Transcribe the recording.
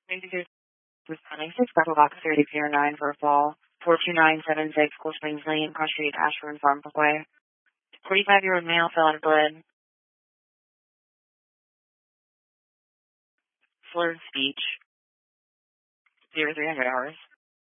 92 responding 6 Bravo Box 30 Pier 9 for a fall. 42976 Cool Springs Lane, Cross Street, Ashburn, Farm Parkway. 45-year-old male fell out of blood. Slurred speech. 0300 hours.